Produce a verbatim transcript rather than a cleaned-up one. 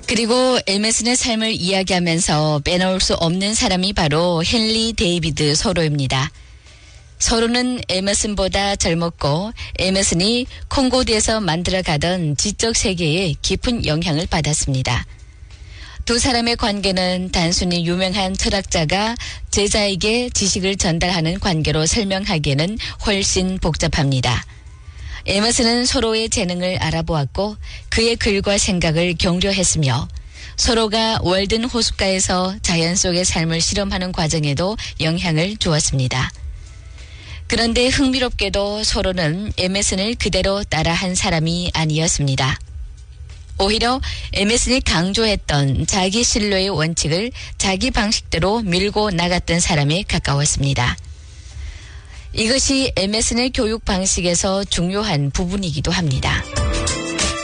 그리고 에머슨의 삶을 이야기하면서 빼놓을 수 없는 사람이 바로 헨리 데이비드 소로입니다. 소로는 에머슨보다 젊었고 에머슨이 콩고드에서 만들어가던 지적 세계에 깊은 영향을 받았습니다. 두 사람의 관계는 단순히 유명한 철학자가 제자에게 지식을 전달하는 관계로 설명하기에는 훨씬 복잡합니다. 에머슨은 서로의 재능을 알아보았고 그의 글과 생각을 경려했으며 서로가 월든 호숫가에서 자연 속의 삶을 실험하는 과정에도 영향을 주었습니다. 그런데 흥미롭게도 서로는 에머슨을 그대로 따라한 사람이 아니었습니다. 오히려 에머슨이 강조했던 자기 신뢰의 원칙을 자기 방식대로 밀고 나갔던 사람에 가까웠습니다. 이것이 에머슨의 교육 방식에서 중요한 부분이기도 합니다.